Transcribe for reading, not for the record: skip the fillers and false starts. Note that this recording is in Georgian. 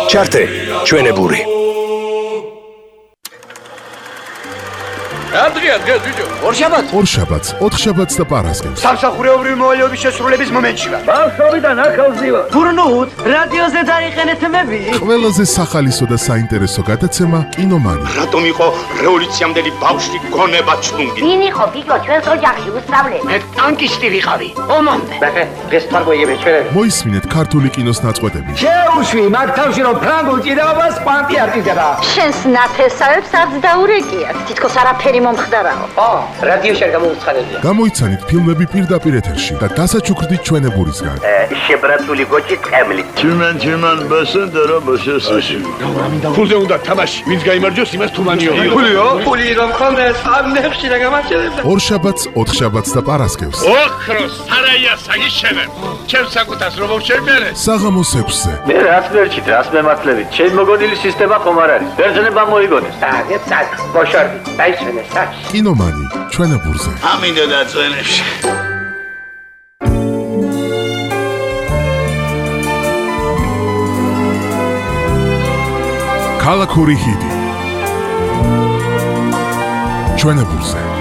ჩართე ჩვენებური. Adria, ბიჭო. ორშაბათს, ოთხშაბათს და პარასკევს. სამსახურეობრივი მოვალეობის შესრულების მომენტში ვარ. ბავშვობიდან ახალზი ვარ. გურნუთ, რადიოზე დაიყენეთ მები. ყველაზე სახალისო და საინტერესო გადაცემა კინომანი. რატომ იყო რევოლუციამდელი ბავშვი გონება ჩუნგი? ვინ იყო ბიჭო ჩვენს ოჯახში უსწავლე? მე ტანკისტი ვიყავი. ომამდე. ბახე, დღეს თარგოიები ჩვენები. მოისმინეთ ქართული კინოს ნაწყვეტები. შეუშვი მაგ თავში რომ ფრანგულ ჭიდაობას კვანტი არ ჭიდდება. შენს ნათესავებს არც დაურეკიათ. თითქოს არაფერი მომხდარაო. რადიოში არ გამოუცხადებია. გამოიცანით ფილმები პირდაპირ ეთერში და დასაჩუქრდით ჩვენებურისგან. შებრაცული გოჭი ტყემლი. Чиман басендера басესაში. ფულზე უნდა თამაში. ვინც გაიმარჯვოს, იმას თუმანიო. ფულიო? ფული რომ ხონდეს, ამნებში რა გამარჯვებდა. ორშაბათს, ოთხშაბათს და პარასკევს. ოქროს სარაია საგიშენებ. ჩემს საკუთას რომ შევმერე. საღამოს 6-ზე. მე რას მერჩით, რას მემართლებით? ჩემი მოგონილი სისტემა ხომ არ არის. ბერძნება მოიგონეს. სად, ბოშორდი, დაიშვენე საჭ. კინომანი ჩვენებურზე. ამინდა დაწვენებში. ქალაქური ჰიდი ჩვენებურზე.